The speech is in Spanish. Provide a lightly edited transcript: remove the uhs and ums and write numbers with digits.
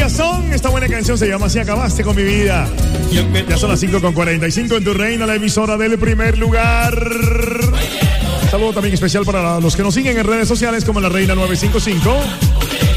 Corazón. Esta buena canción se llama Si acabaste con mi vida. Ya son las 5:45 en Tu Reina, la emisora del primer lugar. Un saludo también especial para los que nos siguen en redes sociales como La Reina 955.